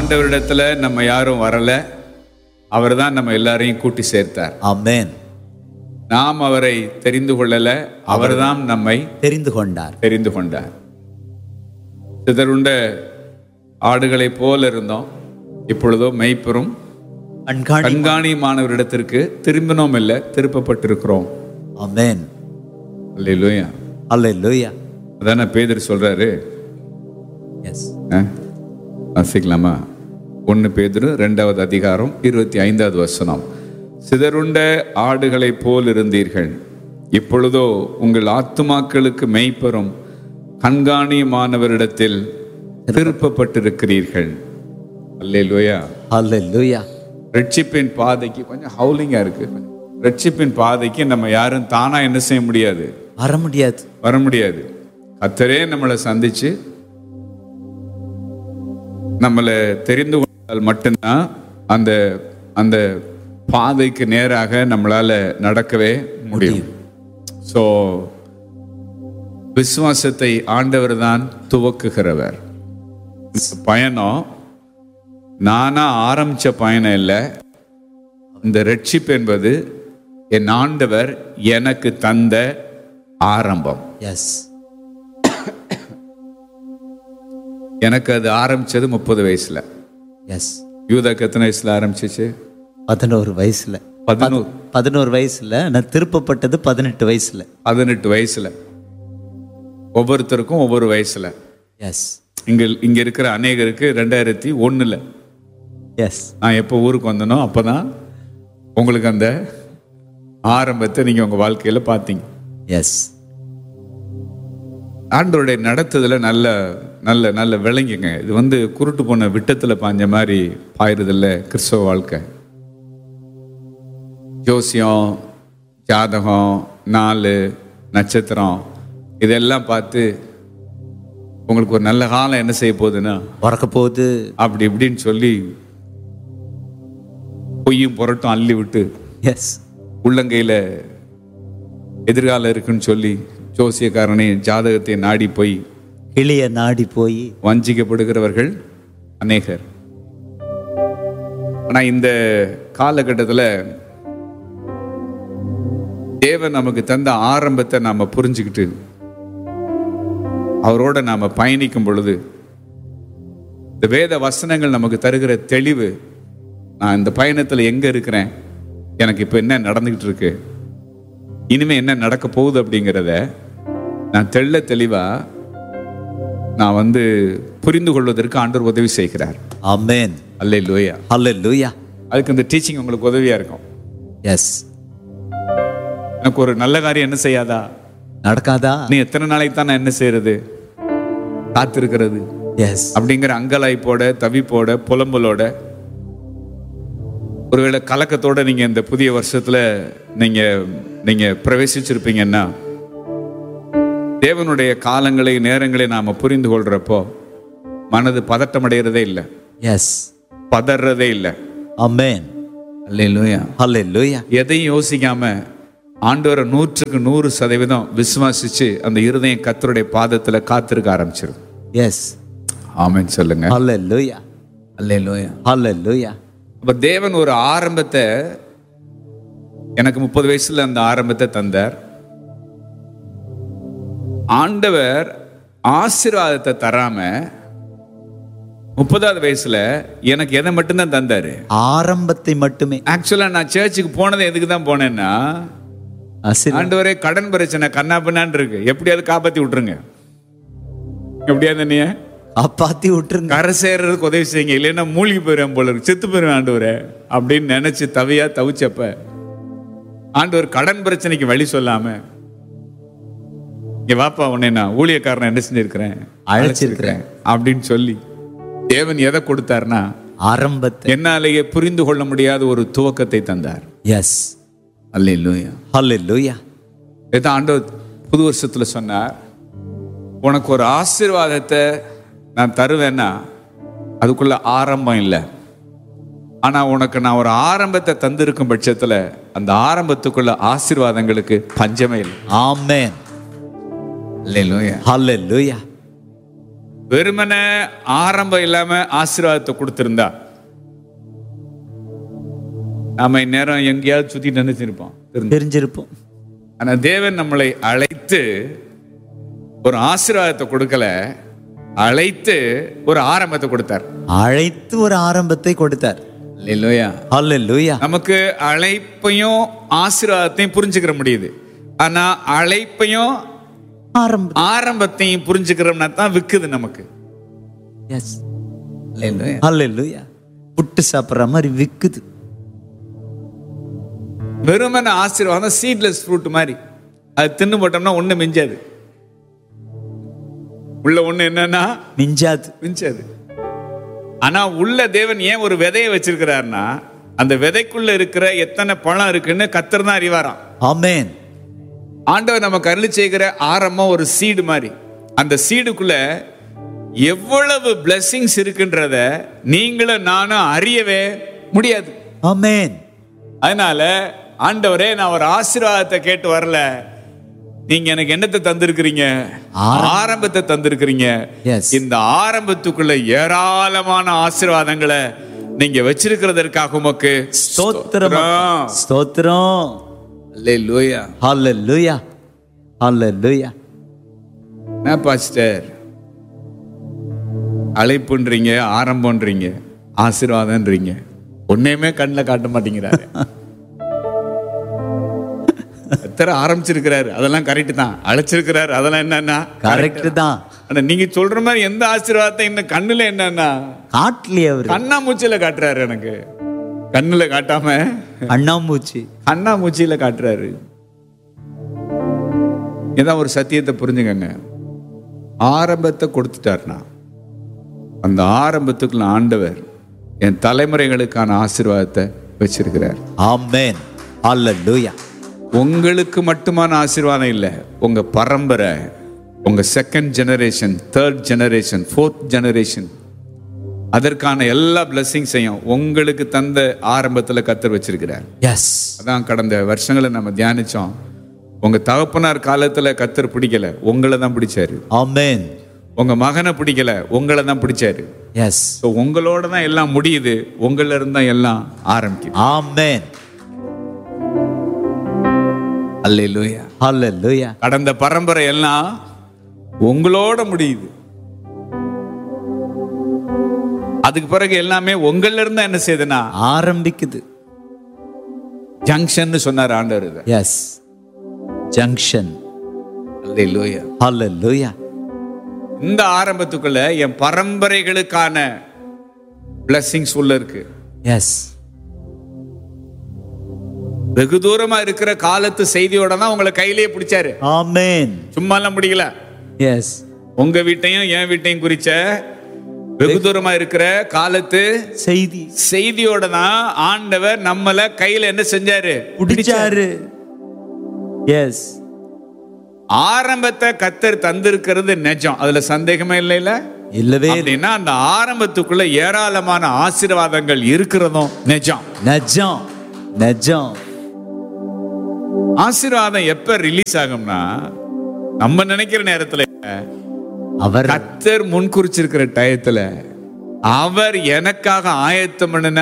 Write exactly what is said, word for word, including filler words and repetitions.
ஆண்டவரிடத்துல நம்ம யாரும் வரல, அவர் தான் நம்ம எல்லாரையும் கூட்டி சேர்த்தார். ஆமென். நாம் அவரை தெரிந்து கொள்ளல, அவர்தான் நம்மை தெரிந்து கொண்டார். தெரிந்து கொண்டார். சிதறுண்ட ஆடுகளை போல இருந்தோம், இப்பொழுதோ மெய்ப்பெரும் கண்காணியுமானவரிடத்திற்கு திரும்பினோம் இல்லை, திருப்பப்பட்டிருக்கிறோம். ஆமென். அல்லேலூயா. அல்லேலூயா. அதான பேதுரு சொல்றாரு. எஸ். வாசிக்கலாமா? ஒன்று பேதுரு இரண்டாவது அதிகாரம் இருபத்தி ஐந்தாவது வசனம். சிதறுண்ட ஆடுகளை போல் இருந்தீர்கள், இப்பொழுதோ உங்கள் ஆத்துமாக்களுக்கு மெய்ப்பெரும் கண்காணியுமானவரிடத்தில் திருப்பப்பட்டிருக்கிறீர்கள். அல்லேலூயா. அல்லேலூயா. ரட்சிப்பின் பாதைக்கு கொஞ்சம் ஹவுலிங்கா இருக்கு. ரட்சிப்பின் பாதைக்கு நம்ம யாரும் தானா என்ன செய்ய முடியாது, வர முடியாது, வர முடியாது. கர்த்தரே நம்மளை சந்திச்சு நம்மளை தெரிந்து கொண்டால் மட்டும்தான் அந்த அந்த பாதைக்கு நேராக நம்மளால நடக்கவே முடியும். ஸோ விசுவாசத்தை ஆண்டவர் தான் துவக்குகிறவர். பயணம் நானா ஆரம்பிச்ச பயணம் இல்லை. இந்த ரட்சிப்பு என்பது என் ஆண்டவர் எனக்கு தந்த ஆரம்பம். எஸ். எனக்கு அது ஆரம்பிச்சது முப்பது வயசுல. எஸ். யூதாக்கு எத்தனை வயசுல ஆரம்பிச்சிச்சு? பதினோரு வயசுல. பதினோரு பதினோரு வயசுல. நான் திருப்பப்பட்டது பதினெட்டு வயசுல. பதினெட்டு வயசுல. ஒவ்வொருத்தருக்கும் ஒவ்வொரு வயசுல. எஸ். இங்க இங்க இருக்கிற அநேகருக்கு ரெண்டாயிரத்தி ஒண்ணுல. எஸ். நான் எப்போ ஊருக்கு வந்தனோ அப்பதான் உங்களுக்கு அந்த ஆரம்பத்தை நீங்க உங்க வாழ்க்கையில பார்த்தீங்க. எஸ். ஆண்டவருடைய நடத்துதல நல்ல நல்ல நல்ல விளங்குங்க. இது வந்து குருட்டு போன விட்டத்துல பாஞ்ச மாதிரி பாயிருதில்ல கிறிஸ்தவ வாழ்க்கை. ஜோசியம், ஜாதகம், நாலு, நட்சத்திரம் இதெல்லாம் பார்த்து உங்களுக்கு ஒரு நல்ல காலம் என்ன செய்ய போகுதுன்னா பிறக்க போகுது அப்படி இப்படின்னு சொல்லி பொய்யும் புரட்டும் அள்ளி விட்டு எஸ் உள்ளங்கையில் எதிர்காலம் இருக்குன்னு சொல்லி ஜோசியக்காரனை ஜாதகத்தை நாடி போய் கிளிய நாடி போய் வஞ்சிக்கப்படுகிறவர்கள் அநேகர். ஆனா இந்த காலகட்டத்தில் தேவன் நமக்கு தந்த ஆரம்பத்தை நாம புரிஞ்சுக்கிட்டு அவரோட நாம பயணிக்கும் பொழுது இந்த வேத வசனங்கள் நமக்கு தருகிற தெளிவு, நான் இந்த பயணத்தில் எங்க இருக்கிறேன், எனக்கு இப்ப என்ன நடந்துகிட்டு இருக்கு, இனிமே என்ன நடக்க போகுது அப்படிங்கிறத நான் தெள்ள தெளிவா நான் வந்து புரிந்து கொள்வதற்கு ஆண்டவர் உதவி செய்கிறார். ஆமென். அல்லேலூயா. அல்லேலூயா. அதுக்கு இந்த டீச்சிங் உங்களுக்கு உதவியா இருக்கும். எஸ். எனக்கு ஒரு நல்ல காரியம் என்ன செய்யாதா, நடக்காதா, நீ எத்தனை நாளைக்கு தான் நான் என்ன செய்யறது, காத்திருக்கிறது எஸ் அப்படிங்கிற அங்கலாய்ப்போட தவிப்போட புலம்பலோட ஒருவேளை கலக்கத்தோட நீங்க இந்த புதிய வருஷத்துல நீங்க நீங்க பிரவேசிச்சிருப்பீங்கன்னா தேவனுடைய காலங்களை நேரங்களை நாம புரிந்து கொள்றப்போ மனது பதட்டம் அடைகிறதே இல்லை. எஸ். பதறதே இல்லை. ஆமென். அல்லேலூயா. அல்லேலூயா. எதையும் யோசிக்காம ஆண்டவரை நூற்றுக்கு நூறு சதவீதம் விசுவாசிச்சு அந்த இருதயம் கர்த்தருடைய பாதத்துல காத்திருக்க ஆரம்பிச்சிடும். எஸ். ஆமென் சொல்லுங்க. அல்லேலூயா. அல்லேலூயா. அல்லேலூயா. அப்ப தேவன் ஒரு ஆரம்பத்தை எனக்கு முப்பது வயசுல அந்த ஆரம்பத்தை தந்தார். ஆண்டவர் ஆசீர்வாதத்தை தராம முப்பதாவது வயசுல எனக்கு எதை மட்டும்தான் தந்தாரு, ஆரம்பத்தை மட்டுமே. ஆக்சுவலா நான் சர்ச்சுக்கு போனது எதுக்கு தான் போனேன்னா, ஆண்டவரே கடன் பிரச்சனை கண்ணா பின்னான்னு இருக்கு, எப்படியாவது காப்பாத்தி விட்டுருங்க, எப்படியாவது நீ காப்பாத்தி விட்டுருங்க, கரை சேர்றதுக்கு உதவி செய்யுங்க, இல்லைன்னா மூழ்கி போயிடுவேன் போல இருக்கு, செத்து போயிருவேன் ஆண்டவரே அப்படின்னு நினைச்சு தவியா தவிச்சப்ப ஆண்டவர் கடன் பிரச்சனைக்கு வழி சொல்லாம இங்க வாப்பா உன்னை நான் ஊழியக்காரனை என்ன செஞ்சிருக்கிறேன், அழைச்சிருக்கிறேன் அப்படின்னு சொல்லி தேவன் எதை கொடுத்தார்னா ஆரம்பத்தை, என்னாலேயே புரிந்து கொள்ள முடியாத ஒரு துவக்கத்தை தந்தார். எஸ். அல்லேலூயா. அல்லேலூயா. இதை ஆண்டவர் புது வருஷத்துல சொன்னார், உனக்கு ஒரு ஆசீர்வாதத்தை நான் தருவேன்னா அதுக்குள்ள ஆரம்பம் இல்லை, ஆனா உனக்கு நான் ஒரு ஆரம்பத்தை தந்திருக்கும் பட்சத்துல அந்த ஆரம்பத்துக்குள்ள ஆசீர்வாதங்களுக்கு பஞ்சமே இல்லை. ஆமென். அல்லேலூயா. அல்லேலூயா. வெறுமனே ஆரம்பம் இல்லாம ஆசீர்வாதத்தை கொடுத்திருந்தா நாம இந்நேரம் எங்கேயாவது சுத்தி நினைச்சிருப்போம். தெரிஞ்சிருப்போம். ஆனா தேவன் நம்மளை அழைத்து ஒரு ஆசீர்வாதத்தை கொடுக்கல, அழைத்து ஒரு ஆரம்பத்தை கொடுத்தார். அழைத்து ஒரு ஆரம்பத்தை கொடுத்தார். அல்லேலூயா. ஹல்லேலூயா. நமக்கு அழைப்பையும் ஆசீர்வாதத்தையும் புரிஞ்சுக்கிற முடியுது. ஆனா அழைப்பையும் ஆரம்பம் ஆரம்பத்தையும் புரிஞ்சுக்கிறோம்னா தான் விக்குது நமக்கு. எஸ். ஹல்லேலூயா. புட்டு சாப்பிடுற மாதிரி விக்குது. வெறுமன ஆசீர்வாதம் சீட்லெஸ் ஃப்ரூட் மாதிரி, அது தின்னு போட்டோம்னா ஒண்ணு மிஞ்சாது. உள்ள ஒண்ணு என்னன்னா மிஞ்சாது மிஞ்சாது. ஆனா உள்ள தேவன் ஏன் ஒரு விதையை வச்சிருக்கிறாருன்னா, அந்த விதைக்குள்ள இருக்கிற எத்தனை பழம் இருக்குன்னு கர்த்தர் தான் அறிவாராம். ஆமென். ஆண்டவர் நமக்கு அருளி செய்கிற ஆரம்பம் ஒரு சீடு மாதிரி. அந்த சீடுக்குள்ள எவ்வளவு பிளெஸிங்ஸ் இருக்குன்றத நீங்களும் நானும் அறியவே முடியாது. ஆமென். அதனால ஆண்டவரே, நான் ஒரு ஆசீர்வாதத்தை கேட்டு வரல, நீங்க எனக்கு என்னத்தை தந்திருக்கிறீங்க? ஆரம்பத்தை தந்திருக்கிறீங்க. Yes. இந்த ஆரம்பத்துக்குள்ள ஏராளமான ஆசீர்வாதங்களை நீங்க வச்சிருக்கிறதற்காக உமக்கு ஸ்தோத்திரம். ஸ்தோத்திரம். அல்லேலூயா. ஹல்லேலூயா. ஹல்லேலூயா. என்ன பாஸ்டர், அழைப்புன்றீங்க, ஆரம்பம்ன்றீங்க, ஆசீர்வாதம்ன்றீங்க, ஒன்னையுமே கண்ணில் காட்ட மாட்டேங்கிறாரு. எத்தனை ஆரம்பிச்சிருக்கிறாரு, அதெல்லாம் கரெக்ட் தான். அழைச்சிருக்கிறாரு, அதெல்லாம் என்னன்னா கரெக்ட் தான். ஆனா நீங்க சொல்ற மாதிரி எந்த ஆசீர்வாதத்தை இன்னும் கண்ணுல என்னன்னா காட்டலையே அவரு. கண்ணாமூச்சியில காட்டுறாரு. எனக்கு கண்ணுல காட்டாம அண்ணாமூச்சி கண்ணாமூச்சியில காட்டுறாரு. இதான் ஒரு சத்தியத்தை புரிஞ்சுக்கங்க. ஆரம்பத்தை கொடுத்துட்டாருன்னா அந்த ஆரம்பத்துக்குள்ள ஆண்டவர் என் தலைமுறைகளுக்கான ஆசீர்வாதத்தை வச்சிருக்கிறார். ஆமென். ஹல்லேலூயா. உங்களுக்கு மட்டுமான ஆசீர்வாதம் இல்லை, உங்க பரம்பரை, உங்க second generation, third generation, fourth generation, அதற்கான எல்லா பிளெஸிங்ஸையும் உங்களுக்கு தந்த ஆரம்பத்தில் கர்த்தர் வச்சிருக்கிறார். எஸ். அதான் கடந்த வருஷங்களை நம்ம தியானிச்சோம். உங்க தகப்பனார் காலத்துல கர்த்தர் பிடிக்கல, உங்களை தான் பிடிச்சாரு. ஆமென். உங்க மகனை பிடிக்கல, உங்களை தான் பிடிச்சாரு. எஸ். உங்களோட தான் எல்லாம் முடியுது, உங்கள இருந்து தான் எல்லாம் ஆரம்பிக்குது. ஆமென். அல்லேலூயா. ஹல்லேலூயா. கடந்த பரம்பரை எல்லாம் உங்களோட முடியுது. அதுக்கு பிறகு எல்லாமே உங்கள இருந்து என்ன செய்யுதுன்னா ஆரம்பிக்குது. ஜங்ஷன் சொன்னார் ஆண்டவர். எஸ். ஜங்ஷன். அல்லேலூயா. ஹல்லேலூயா. இந்த ஆரம்பத்துக்குள்ள என் பரம்பரைகளுக்கான பிளஸிங்ஸ் உள்ள இருக்கு. எஸ். வெகு தூரமா இருக்கிற காலத்து செய்தியோட தான் உங்களை கையிலேயே பிடிச்சாரு. ஆமென். சும்மா எல்லாம் முடியல. எஸ். உங்க வீட்டையும் என் வீட்டையும் குறிச்ச வெகு தூரமா இருக்கிற காலத்து செய்தி செய்தியோட தான் ஆண்டவர் நம்மள கையில என்ன செஞ்சாரு? பிடிச்சாரு. எஸ். ஆரம்பத்தை கர்த்தர் தந்திருக்கிறது நிஜம், அதுல சந்தேகமே இல்லை. இல்ல இல்லவே அப்படின்னா அந்த ஆரம்பத்துக்குள்ள ஏராளமான ஆசீர்வாதங்கள் இருக்கிறதும் நிஜம். நிஜம். நிஜம். ஆசீர்வாதம் எப்ப ரிலீஸ் ஆகும்னா, நம்ம நினைக்கிற நேரத்துல, அவர் கர்த்தர் முன்குறிச்சிருக்கிற டயத்துல, அவர் எனக்காக ஆயத்தம் பண்ணின